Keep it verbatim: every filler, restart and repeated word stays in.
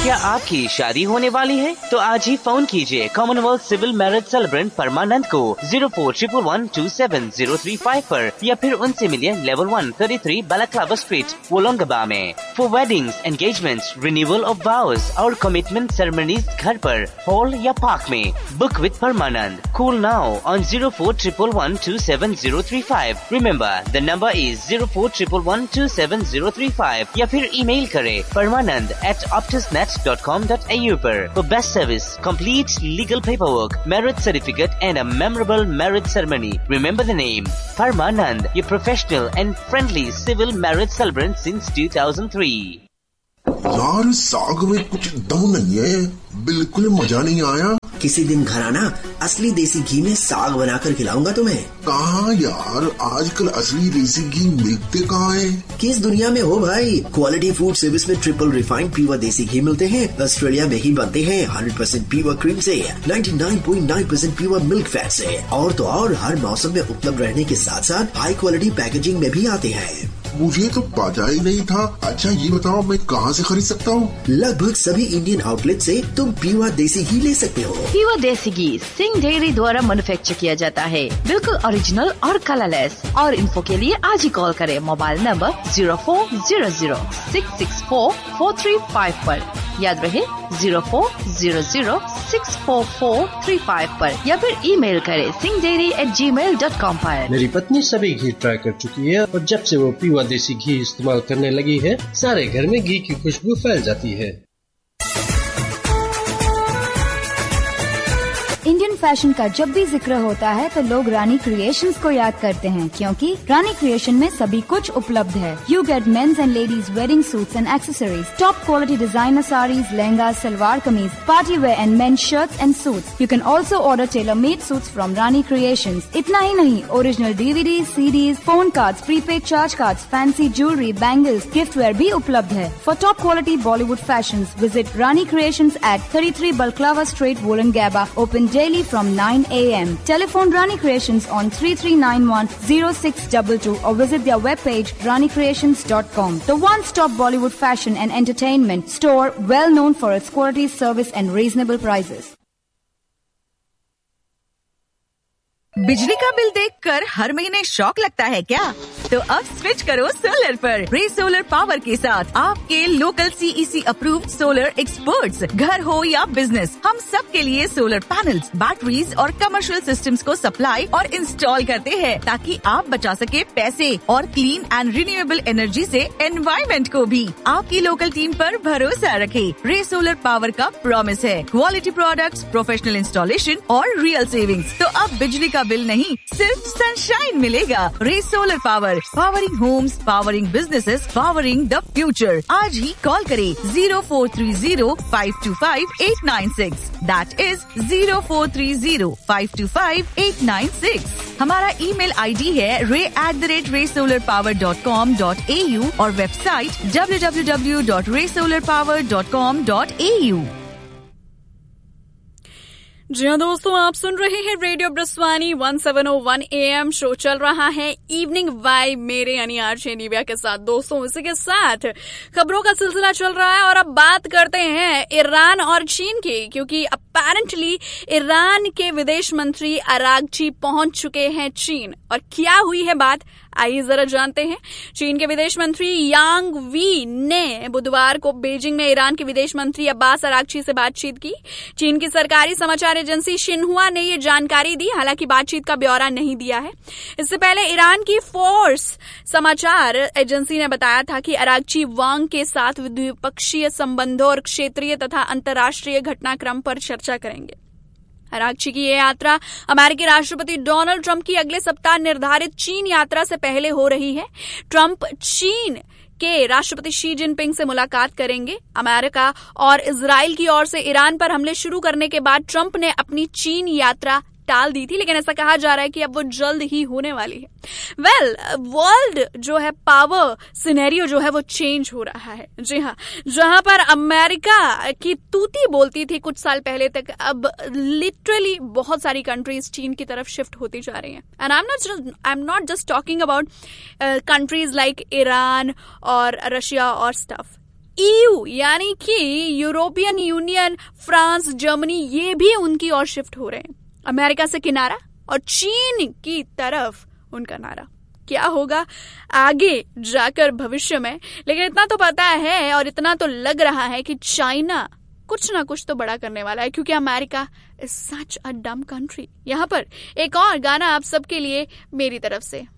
क्या आपकी शादी होने वाली है? तो आज ही फोन कीजिए कॉमनवेल्थ सिविल मैरिज सेलिब्रेंट परमानंद को zero four triple one two seven zero three five पर या फिर उनसे मिलिए level one thirty three balaclava street वोलोंगबा में। For weddings, engagements, renewal of वाउज और कमिटमेंट सेरेमनीज घर पर, हॉल या पार्क में। Book with Parmanand. Call now on zero four triple one two seven zero three five. Remember the number is zero four triple one two seven zero three five या फिर email करें परमानंद eight optusnet dot com dot a u पर। For best service, complete legal paperwork, marriage certificate and a memorable marriage ceremony. Remember the name Parmanand, your professional and friendly civil marriage celebrant since two thousand three. यार साग में कुछ दम नहीं है, बिल्कुल मजा नहीं आया। किसी दिन घर आना, असली देसी घी में साग बनाकर खिलाऊंगा तुम्हें। कहाँ यार, आजकल असली देसी घी मिलते कहाँ है? किस दुनिया में हो भाई। क्वालिटी फूड सर्विस में ट्रिपल रिफाइंड प्योर देसी घी मिलते हैं। ऑस्ट्रेलिया में ही बनते हैं, हंड्रेड परसेंट प्योर क्रीम से, ninety nine point nine percent pure milk fat से। और तो और हर मौसम में उपलब्ध रहने के साथ साथ हाई क्वालिटी पैकेजिंग में भी आते हैं। मुझे तो पता ही नहीं था। अच्छा ये बताओ मैं कहाँ से खरीद सकता हूँ? लगभग सभी इंडियन आउटलेट से तुम प्योर देसी घी ले सकते हो। प्योर देसी घी सिंह डेयरी द्वारा मैन्युफैक्चर किया जाता है, बिल्कुल ओरिजिनल और कलरलेस। और इन्फो के लिए आज ही कॉल करें mobile number zero four zero zero six six four four three five पर। याद रहे zero four zero zero six four four three five पर या फिर ईमेल करें सिंह डेयरी एट जी मेल डॉट कॉम पर। मेरी पत्नी सभी घी ट्राई कर चुकी है और जब से वो प्योर देसी घी इस्तेमाल करने लगी है, सारे घर में घी की खुशबू फैल जाती है। इंडियन फैशन का जब भी जिक्र होता है तो लोग रानी क्रिएशंस को याद करते हैं, क्योंकि रानी क्रिएशन में सभी कुछ उपलब्ध है। You get mains and ladies wedding suits and accessories, top quality designer saris, lehenga, salwar kameez, party wear and main shirts and suits. You can also order tailor made suits from Rani creations. इतना ही नहीं, original DVD, CDs, phone cards, prepaid charge cards, fancy jewellery, bangles, gift where भी उपलब्ध है। For top quality Bollywood fashion visit Rani creations eight thirty three Balaclava Street, Wollongabba, open daily from nine a m Telephone Rani Creations on three three nine one zero six two two or visit their webpage rani creations dot com. The one-stop Bollywood fashion and entertainment store, well known for its quality, service and reasonable prices. बिजली का bill देखकर हर महीने shock लगता है क्या? तो अब switch करो सोलर पर। रे सोलर पावर के साथ आपके local CEC approved solar experts, घर हो या बिजनेस, हम सब के लिए सोलर पैनल्स, बैटरीज और कमर्शियल सिस्टम्स को सप्लाई और इंस्टॉल करते हैं, ताकि आप बचा सके पैसे और क्लीन एंड रिन्यूएबल एनर्जी से एनवायरमेंट को भी। आपकी लोकल टीम पर भरोसा रखें। रे सोलर पावर का प्रॉमिस है क्वालिटी प्रोडक्ट्स, प्रोफेशनल इंस्टॉलेशन और रियल सेविंग्स। तो अब बिजली का बिल नहीं, सिर्फ सनशाइन मिलेगा। रे solar power, powering Holmes, powering businesses, powering the future. आज ही कॉल करें zero four three zero five to five eight nine six. That is zero four three zero five to five eight nine six. हमारा email ID है रे at the rate रे solar power dot com dot A you और website W W W dot रे solar power dot com dot A you. जी हाँ दोस्तों, आप सुन रहे हैं radio ब्रस्वानी one seven O one A M. Show चल रहा है इवनिंग वाइब मेरे यानी आरजे निव्या के साथ। दोस्तों इसी के साथ खबरों का सिलसिला चल रहा है और अब बात करते हैं ईरान और चीन की, क्योंकि अपेरेंटली ईरान के विदेश मंत्री अरागची पहुंच चुके हैं चीन। और क्या हुई है बात, आइए जरा जानते हैं। चीन के विदेश मंत्री यांग वी ने बुधवार को बीजिंग में ईरान के विदेश मंत्री अब्बास अरागची से बातचीत की। चीन की सरकारी समाचार एजेंसी शिन्हुआ ने ये जानकारी दी, हालांकि बातचीत का ब्यौरा नहीं दिया है। इससे पहले ईरान की फोर्स समाचार एजेंसी ने बताया था कि अरागची वांग के साथ द्विपक्षीय संबंधों और क्षेत्रीय तथा अंतर्राष्ट्रीय घटनाक्रम पर चर्चा करेंगे। अरागची की यह यात्रा अमेरिकी राष्ट्रपति डोनाल्ड ट्रंप की अगले सप्ताह निर्धारित चीन यात्रा से पहले हो रही है। ट्रंप चीन के राष्ट्रपति शी जिनपिंग से मुलाकात करेंगे। अमेरिका और इजराइल की ओर से ईरान पर हमले शुरू करने के बाद ट्रंप ने अपनी चीन यात्रा टाल दी थी, लेकिन ऐसा कहा जा रहा है कि अब वो जल्द ही होने वाली है। वेल वर्ल्ड जो है पावर सिनेरियो जो है वो चेंज हो रहा है। जी हाँ, जहां पर अमेरिका की तूती बोलती थी कुछ साल पहले तक, अब लिटरली बहुत सारी कंट्रीज चीन की तरफ शिफ्ट होती जा रही हैं। And I am not I am not just talking about countries like Iran और रशिया और स्टफ। ईयू यानी कि यूरोपियन यूनियन, फ्रांस, जर्मनी ये भी उनकी ओर शिफ्ट हो रहे हैं। अमेरिका से किनारा और चीन की तरफ उनका नारा। क्या होगा आगे जाकर भविष्य में, लेकिन इतना तो पता है और इतना तो लग रहा है कि चाइना कुछ ना कुछ तो बड़ा करने वाला है, क्योंकि अमेरिका इज सच अ डम कंट्री। यहाँ पर एक और गाना आप सबके लिए मेरी तरफ से।